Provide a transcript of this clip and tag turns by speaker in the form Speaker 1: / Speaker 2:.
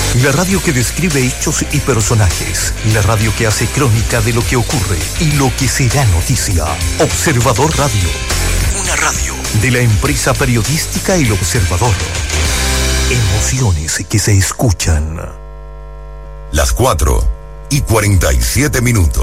Speaker 1: La radio que describe hechos y personajes. La radio que hace crónica de lo que ocurre y lo que será noticia. Observador Radio. Una radio de la empresa periodística El Observador. Emociones que se escuchan.
Speaker 2: Las 4:47.